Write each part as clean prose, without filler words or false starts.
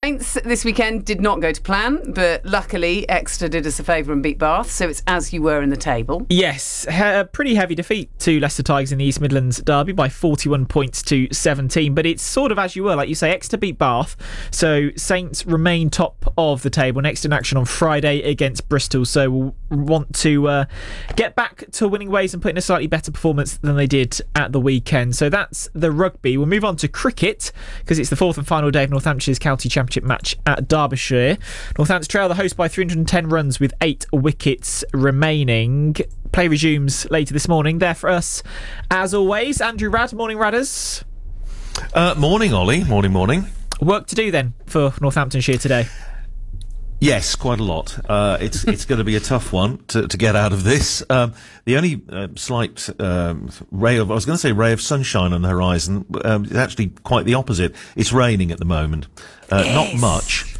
Saints this weekend did not go to plan, but luckily Exeter did us a favour and beat Bath, so it's as you were in the table. Yes, a pretty heavy defeat to Leicester Tigers in the East Midlands derby by 41 points to 17, but it's sort of as you were, like you say. Exeter beat Bath, so Saints remain top of the table. Next in action on Friday against Bristol, so we'll want to get back to winning ways and put in a slightly better performance than they did at the weekend. So that's the rugby. We'll move on to cricket, because it's the fourth and final day of Northamptonshire County Championship match at Derbyshire. Northampton trail the host by 310 runs with 8 wickets remaining. Play resumes later this morning. There for us, as always, Andrew Radd. Morning, Radders. Morning, Ollie. Morning. Work to do then for Northamptonshire today. Yes, quite a lot. It's going to be a tough one to get out of this. The only slight ray of sunshine on the horizon is actually quite the opposite. It's raining at the moment. Not much.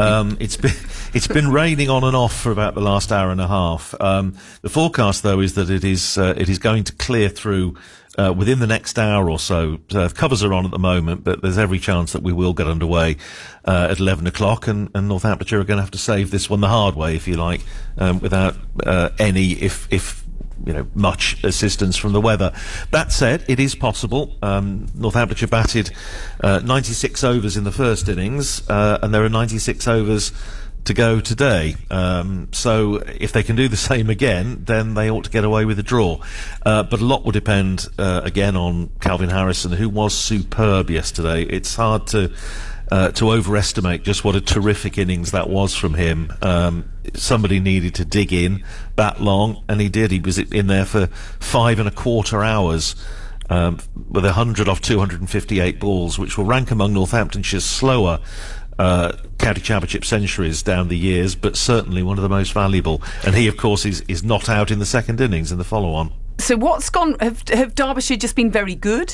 It's been raining on and off for about the last hour and a half. The forecast, though, is that it is going to clear through within the next hour or so. Covers are on at the moment, but there's every chance that we will get underway at 11 o'clock, and Northamptonshire are going to have to save this one the hard way, if you like, without any, if much assistance from the weather. That said, it is possible. Northamptonshire batted 96 overs in the first innings, and there are 96 overs to go today. So if they can do the same again, then they ought to get away with a draw. But a lot will depend, again, on Calvin Harrison, who was superb yesterday. It's hard to overestimate just what a terrific innings that was from him. Somebody needed to dig in that long, and he did. He was in there for 5.25 hours. With 100 off 258 balls, which will rank among Northamptonshire's slower county championship centuries down the years, but certainly one of the most valuable. And he, of course, is not out in the second innings in the follow-on. So what's gone? Have Derbyshire just been very good?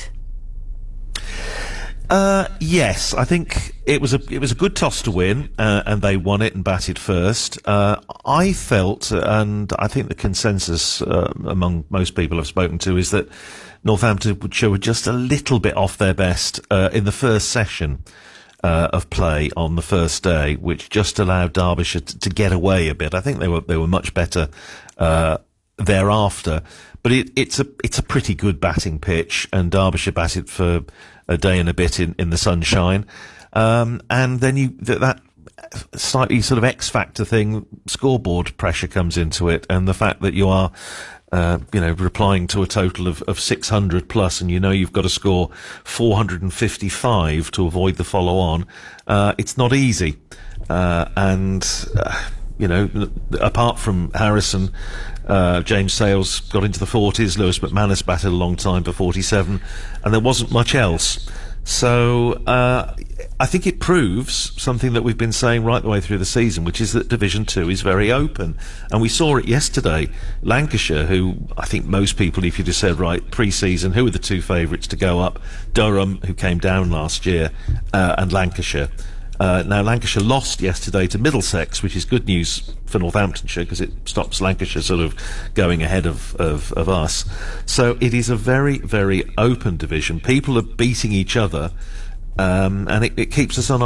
Yes, I think it was a good toss to win, and they won it and batted first. I felt, and I think the consensus among most people I've spoken to, is that Northamptonshire were just a little bit off their best in the first session of play on the first day, which just allowed Derbyshire to get away a bit. I think they were much better thereafter. But it's a pretty good batting pitch, and Derbyshire batted for a day and a bit in the sunshine, and then that slightly sort of X factor thing, scoreboard pressure comes into it, and the fact that you are replying to a total of 600 plus, and you've got to score 455 to avoid the follow on. It's not easy, apart from Harrison, James Sales got into the 40s, Lewis McManus batted a long time for 47, and there wasn't much else. So I think it proves something that we've been saying right the way through the season, which is that Division 2 is very open. And we saw it yesterday. Lancashire, who I think most people, if you just said, right, pre-season, who are the two favourites to go up? Durham, who came down last year, and Lancashire. Now, Lancashire lost yesterday to Middlesex, which is good news for Northamptonshire because it stops Lancashire sort of going ahead of us. So it is a very, very open division. People are beating each other, and it keeps us on